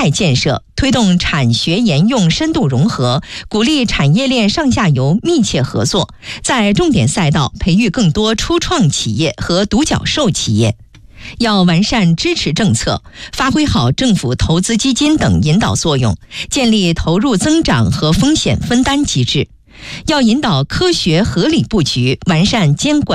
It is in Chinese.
态建设，推动产学研用深度融合，鼓励产业链上下游密切合作，在重点赛道培育更多初创企业和独角兽企业。要完善支持政策，发挥好政府投资基金等引导作用，建立投入增长和风险分担机制。要引导科学合理布局，完善监管